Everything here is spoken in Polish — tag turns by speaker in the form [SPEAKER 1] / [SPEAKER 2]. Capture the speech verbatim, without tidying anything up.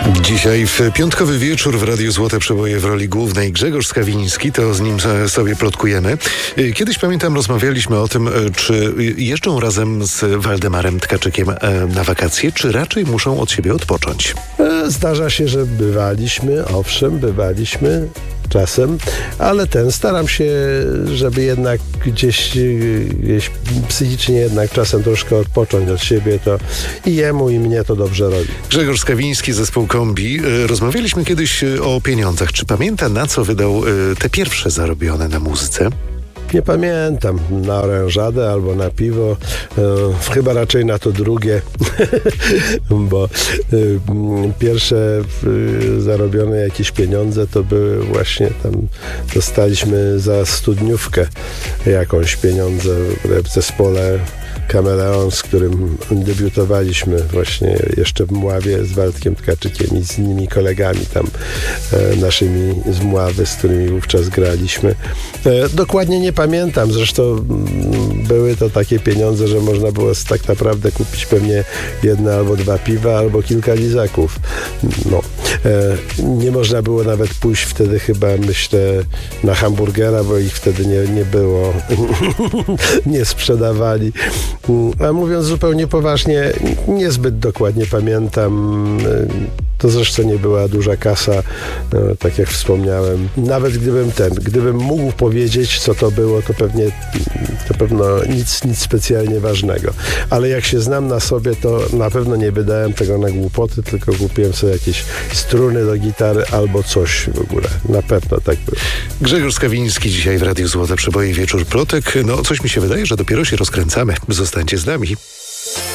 [SPEAKER 1] Dzisiaj w piątkowy wieczór w Radiu Złote Przeboje w roli głównej Grzegorz Skawiński, to z nim sobie plotkujemy. Kiedyś, pamiętam, rozmawialiśmy o tym, czy jeżdżą razem z Waldemarem Tkaczykiem na wakacje, czy raczej muszą od siebie odpocząć.
[SPEAKER 2] Zdarza się, że bywaliśmy, owszem, bywaliśmy czasem, ale ten staram się, żeby jednak gdzieś, gdzieś psychicznie jednak czasem troszkę odpocząć od siebie, to i jemu, i mnie to dobrze robi.
[SPEAKER 1] Grzegorz Skawiński, zespół Kombi. Rozmawialiśmy kiedyś o pieniądzach. Czy pamięta, na co wydał te pierwsze zarobione na muzyce?
[SPEAKER 2] Nie pamiętam, na orężadę albo na piwo, e, chyba raczej na to drugie, bo e, pierwsze e, zarobione jakieś pieniądze to były właśnie tam, dostaliśmy za studniówkę jakąś pieniądze w zespole Kameleon, z którym debiutowaliśmy właśnie jeszcze w Mławie z Waldkiem Tkaczykiem i z innymi kolegami tam e, naszymi z Mławy, z którymi wówczas graliśmy. E, dokładnie nie pamiętam, zresztą m, były to takie pieniądze, że można było tak naprawdę kupić pewnie jedno albo dwa piwa, albo kilka lizaków. No. E, nie można było nawet pójść wtedy chyba, myślę, na hamburgera, bo ich wtedy nie, nie było. Nie sprzedawali. A mówiąc zupełnie poważnie, niezbyt dokładnie pamiętam. To zresztą nie była duża kasa, no, tak jak wspomniałem. Nawet gdybym ten, gdybym mógł powiedzieć, co to było, to pewnie, to pewno nic, nic specjalnie ważnego. Ale jak się znam na sobie, to na pewno nie wydałem tego na głupoty, tylko kupiłem sobie jakieś struny do gitary albo coś w ogóle. Na pewno tak było.
[SPEAKER 1] Grzegorz Skawiński dzisiaj w Radiu Złote Przeboje, wieczór plotek. No, coś mi się wydaje, że dopiero się rozkręcamy. Zostańcie z nami.